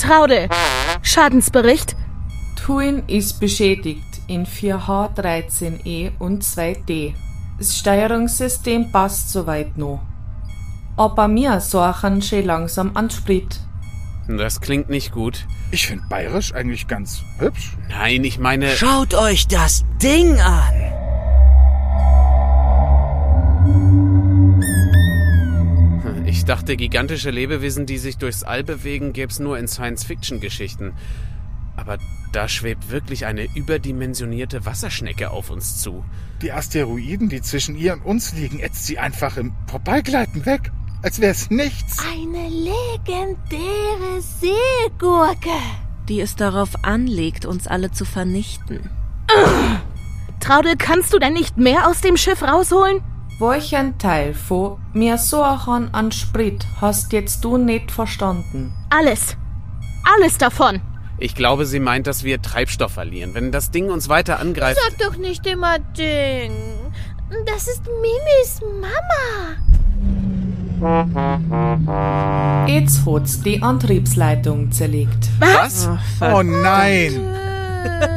Traudel, Schadensbericht? Tuin ist beschädigt in 4H13E und 2D. Das Steuerungssystem passt soweit noch. Aber wir sorgen schon langsam an Sprit. Das klingt nicht gut. Ich finde bayerisch eigentlich ganz hübsch. Nein, ich meine... Schaut euch das Ding an! Ich dachte, gigantische Lebewesen, die sich durchs All bewegen, gäb's nur in Science-Fiction-Geschichten. Aber da schwebt wirklich eine überdimensionierte Wasserschnecke auf uns zu. Die Asteroiden, die zwischen ihr und uns liegen, ätzt sie einfach im Vorbeigleiten weg. Als wär's nichts. Eine legendäre Seegurke, die es darauf anlegt, uns alle zu vernichten. Traudel, kannst du denn nicht mehr aus dem Schiff rausholen? Welchen Teil von mir sorgen an Sprit hast jetzt du nicht verstanden? Alles. Alles davon. Ich glaube, sie meint, dass wir Treibstoff verlieren. Wenn das Ding uns weiter angreift... Sag doch nicht immer Ding. Das ist Mimis Mama. Jetzt hat's die Antriebsleitung zerlegt. Was? Oh nein!